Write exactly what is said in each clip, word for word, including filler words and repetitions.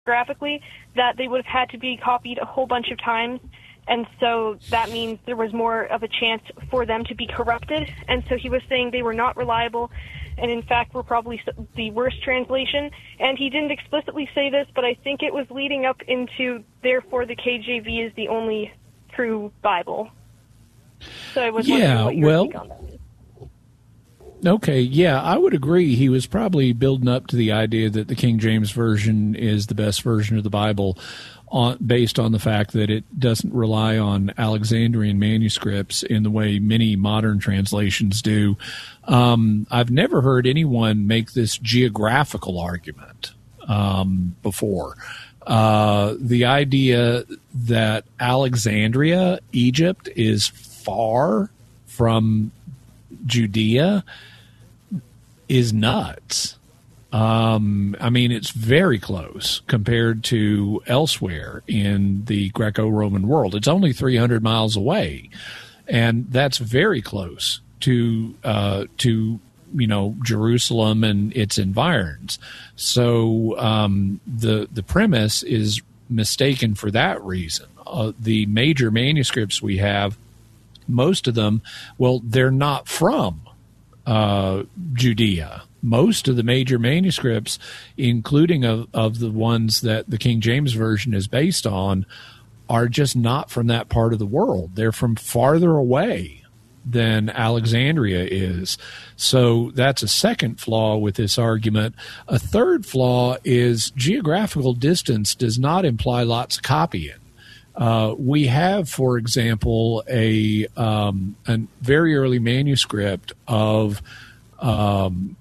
geographically, that they would have had to be copied a whole bunch of times. And so that means there was more of a chance for them to be corrupted. And so he was saying they were not reliable, and in fact were probably the worst translation. And he didn't explicitly say this, but I think it was leading up into, therefore the K J V is the only true Bible. So I was yeah, wondering what your well, take on that is. Okay, yeah, I would agree. He was probably building up to the idea that the King James Version is the best version of the Bible, on, based on the fact that it doesn't rely on Alexandrian manuscripts in the way many modern translations do. Um, I've never heard anyone make this geographical argument um, before. Uh, the idea that Alexandria, Egypt, is far from Judea is nuts. Um, I mean, it's very close compared to elsewhere in the Greco-Roman world. It's only three hundred miles away, and that's very close to uh, to you know Jerusalem and its environs. So um, the the premise is mistaken for that reason. Uh, the major manuscripts we have, most of them, well, they're not from uh, Judea. Most of the major manuscripts, including of, of the ones that the King James Version is based on, are just not from that part of the world. They're from farther away than Alexandria is. So that's a second flaw with this argument. A third flaw is geographical distance does not imply lots of copying. Uh, we have, for example, a, um, a very early manuscript of um,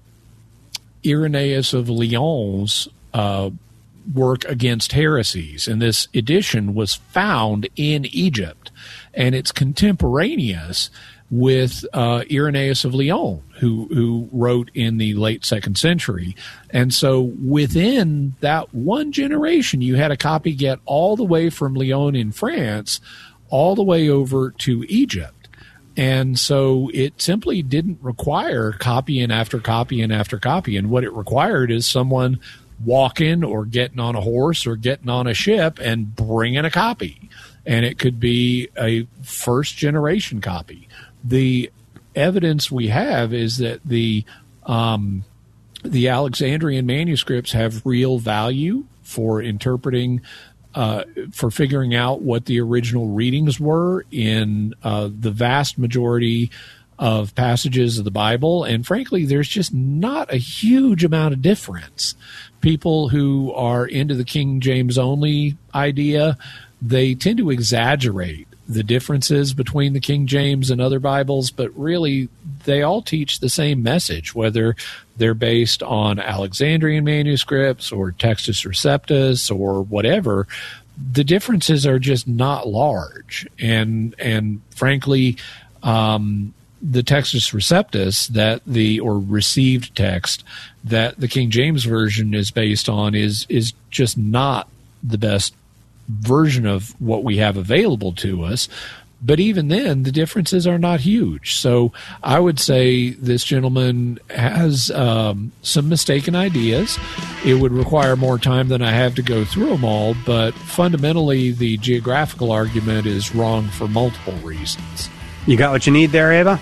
Irenaeus of Lyon's uh, work against heresies, and this edition was found in Egypt, and it's contemporaneous with uh, Irenaeus of Lyon, who who wrote in the late second century. And so within that one generation, you had a copy get all the way from Lyon in France all the way over to Egypt. And so it simply didn't require copying after copying after copying. What it required is someone walking or getting on a horse or getting on a ship and bringing a copy. And it could be a first generation copy. The evidence we have is that the um, the Alexandrian manuscripts have real value for interpreting, uh, for figuring out what the original readings were in uh, the vast majority of passages of the Bible. And frankly, there's just not a huge amount of difference. People who are into the King James only idea, they tend to exaggerate the differences between the King James and other Bibles, but really they all teach the same message, whether they're based on Alexandrian manuscripts or Textus Receptus or whatever. The differences are just not large. And, and frankly, um, the Textus Receptus that the, or received text that the King James Version is based on is, is just not the best version of what we have available to us. But even then, the differences are not huge. So I would say this gentleman has um, some mistaken ideas. It would require more time than I have to go through them all, but fundamentally the geographical argument is wrong for multiple reasons. You got what you need there, Ava?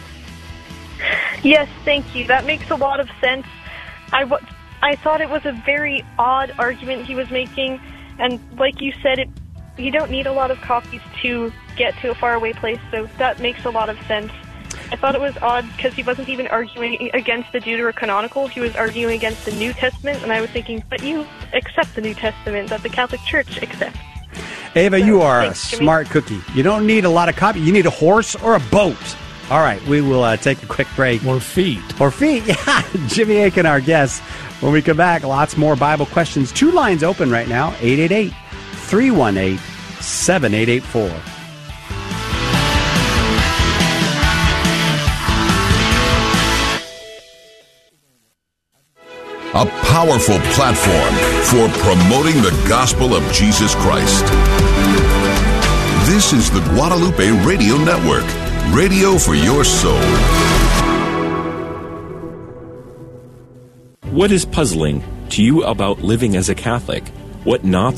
Yes, thank you. That makes a lot of sense. I, w- I thought it was a very odd argument he was making. And like you said, it, you don't need a lot of copies to get to a faraway place, so that makes a lot of sense. I thought it was odd because he wasn't even arguing against the Deuterocanonical. He was arguing against the New Testament, and I was thinking, but you accept the New Testament that the Catholic Church accepts. Ava, so, you are thanks, a smart cookie. You don't need a lot of copies. You need a horse or a boat. All right, we will uh, take a quick break. Or feet. Or feet, yeah. Jimmy Akin, our guest. When we come back, lots more Bible questions. Two lines open right now, eight eight eight, three one eight, seven eight eight four. A powerful platform for promoting the gospel of Jesus Christ. This is the Guadalupe Radio Network, radio for your soul. What is puzzling to you about living as a Catholic? What knots